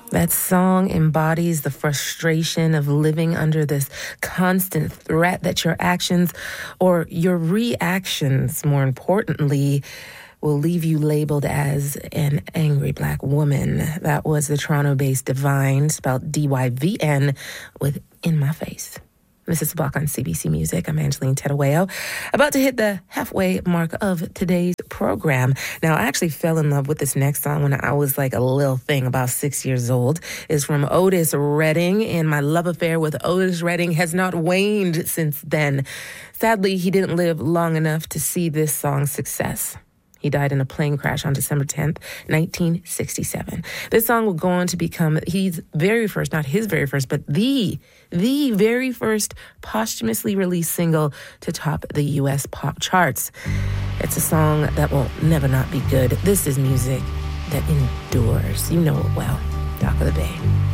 That song embodies the frustration of living under this constant threat that your actions, or your reactions, more importantly, will leave you labeled as an angry Black woman. That was the Toronto-based Divine, spelled D-Y-V-N, with In My Face. This is Walk on CBC Music. I'm Angeline Tedaweo, about to hit the halfway mark of today's program. Now, I actually fell in love with this next song when I was like a little thing, about 6 years old. It's from Otis Redding, and my love affair with Otis Redding has not waned since then. Sadly, he didn't live long enough to see this song's success. He died in a plane crash on December 10th, 1967. This song will go on to become his very first, not his very first, but the very first posthumously released single to top the U.S. pop charts. It's a song that will never not be good. This is music that endures. You know it well. Dock of the Bay.